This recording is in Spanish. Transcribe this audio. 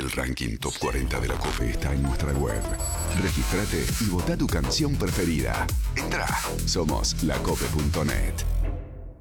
El ranking Top 40 de la COPE está en nuestra web. Regístrate y vota tu canción preferida. Entrá, somos lacope.net.